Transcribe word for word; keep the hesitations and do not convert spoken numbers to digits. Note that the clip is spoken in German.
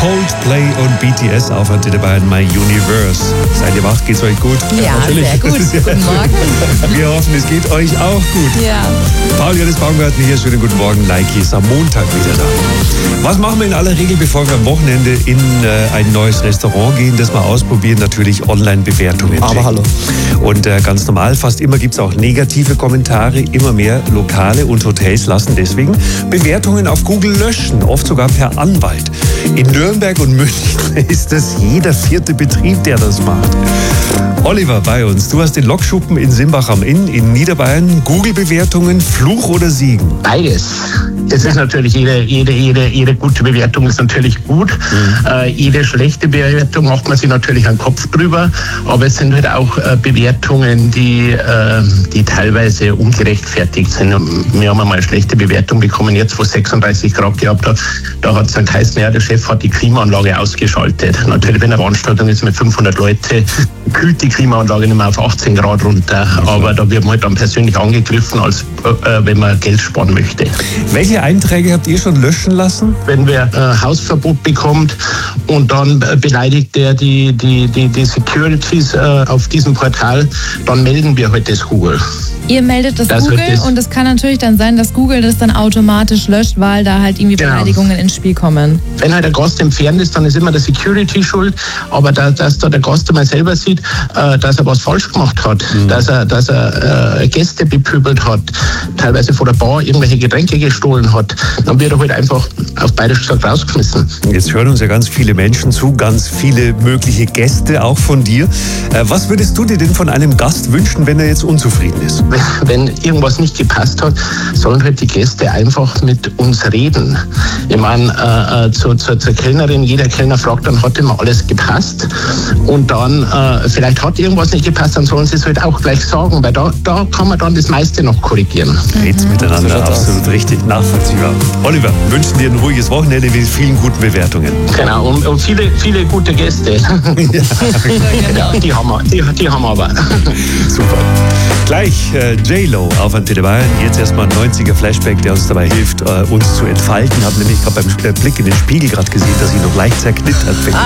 Coldplay und B T S auf Antenne Bayern My Universe. Seid ihr wach? Geht's euch gut? Ja, natürlich. Sehr gut. Sehr guten Morgen. Wir hoffen, es geht euch auch gut. Ja. Paul Johannes Baumgarten hier, schönen guten Morgen. Nike ist am Montag wieder da. Was machen wir in aller Regel, bevor wir am Wochenende in äh, ein neues Restaurant gehen? Das mal ausprobieren, natürlich Online-Bewertungen. Aber checken. hallo. Und äh, ganz normal, fast immer gibt es auch negative Kommentare. Immer mehr Lokale und Hotels lassen deswegen Bewertungen auf Google löschen, oft sogar per Anwalt. In Nürnberg und München ist es jeder vierte Betrieb, der das macht. Oliver bei uns, du hast den Lokschuppen in Simbach am Inn in Niederbayern. Google-Bewertungen, Fluch oder Segen? Beides. Es ist natürlich, jede, jede, jede, jede gute Bewertung ist natürlich gut. Mhm. Äh, jede schlechte Bewertung macht man sich natürlich einen Kopf drüber. Aber es sind halt auch äh, Bewertungen, die, äh, die teilweise ungerechtfertigt sind. Wir haben einmal eine schlechte Bewertung bekommen, jetzt wo es sechsunddreißig Grad gehabt hat. Da hat es dann geheißen, ja, der Chef hat die Klimaanlage ausgeschaltet. Natürlich, wenn eine Veranstaltung ist mit fünfhundert Leuten, kühlt die Klimaanlage nicht mehr auf achtzehn Grad runter. Aber da wird man halt dann persönlich angegriffen, als äh, wenn man Geld sparen möchte. Welche Einträge habt ihr schon löschen lassen? Wenn wer äh, Hausverbot bekommt und dann äh, beleidigt der die, die, die, die Securities äh, auf diesem Portal, dann melden wir heute das Google. Ihr meldet das, das Google das und es kann natürlich dann sein, dass Google das dann automatisch löscht, weil da halt irgendwie Genau. Beleidigungen ins Spiel kommen. Wenn halt der Gast entfernt ist, dann ist immer der Security schuld, aber da, dass da der Gast einmal selber sieht, äh, dass er was falsch gemacht hat, mhm. dass er, dass er äh, Gäste bepöbelt hat, teilweise vor der Bar irgendwelche Getränke gestohlen hat, dann wird er halt einfach auf beide gesagt rausgeschmissen. Jetzt hören uns ja ganz viele Menschen zu, ganz viele mögliche Gäste, auch von dir. Äh, was würdest du dir denn von einem Gast wünschen, wenn er jetzt unzufrieden ist? Wenn irgendwas nicht gepasst hat, sollen halt die Gäste einfach mit uns reden. Ich meine, äh, zu, zu, zur Kellnerin, jeder Kellner fragt dann, hat immer alles gepasst? Und dann, äh, vielleicht hat irgendwas nicht gepasst, dann sollen sie es halt auch gleich sagen, weil da, da kann man dann das meiste noch korrigieren. Geht's miteinander, So absolut richtig, nachvollziehbar. Oliver, wünschen dir ein ruhiges Wochenende mit vielen guten Bewertungen. Genau, und, und viele, viele gute Gäste. Ja, Ja, die haben wir, die, die haben wir aber. super. Gleich äh, J-Lo auf Antenne Bayern. Jetzt erstmal ein neunziger Flashback, der uns dabei hilft, äh, uns zu entfalten. Ich habe nämlich gerade beim Blick in den Spiegel gerade gesehen, dass ich noch leicht zerknittert bin.